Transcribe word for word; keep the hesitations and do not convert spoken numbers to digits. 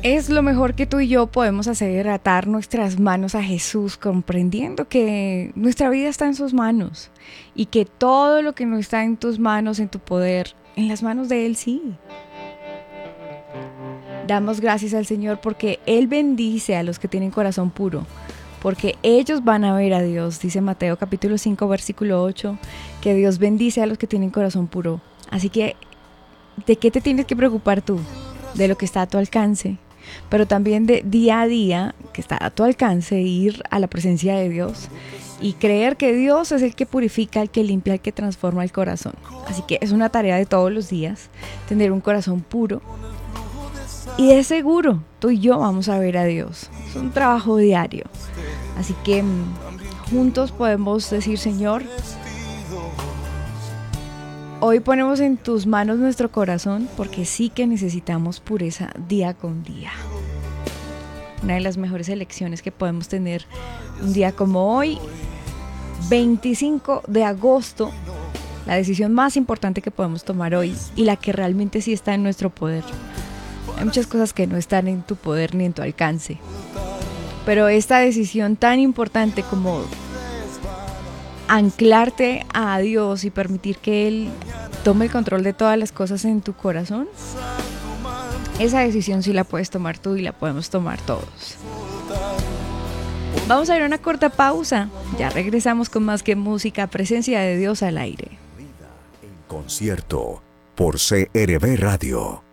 Es lo mejor que tú y yo podemos hacer, atar nuestras manos a Jesús, comprendiendo que nuestra vida está en sus manos y que todo lo que no está en tus manos, en tu poder, en las manos de Él sí. Damos gracias al Señor porque Él bendice a los que tienen corazón puro, porque ellos van a ver a Dios. Dice Mateo capítulo cinco, versículo ocho, que Dios bendice a los que tienen corazón puro. Así que, ¿de qué te tienes que preocupar tú? De lo que está a tu alcance, pero también de día a día, que está a tu alcance, ir a la presencia de Dios y creer que Dios es el que purifica, el que limpia, el que transforma el corazón. Así que es una tarea de todos los días, tener un corazón puro. Y de seguro, tú y yo vamos a ver a Dios. Es un trabajo diario. Así que juntos podemos decir, Señor, hoy ponemos en tus manos nuestro corazón porque sí que necesitamos pureza día con día. Una de las mejores elecciones que podemos tener un día como hoy, veinticinco de agosto, la decisión más importante que podemos tomar hoy y la que realmente sí está en nuestro poder. Hay muchas cosas que no están en tu poder ni en tu alcance, pero esta decisión tan importante como anclarte a Dios y permitir que Él tome el control de todas las cosas en tu corazón, esa decisión sí la puedes tomar tú y la podemos tomar todos. Vamos a ir a una corta pausa, ya regresamos con más que música, presencia de Dios al aire. Concierto por C R B Radio.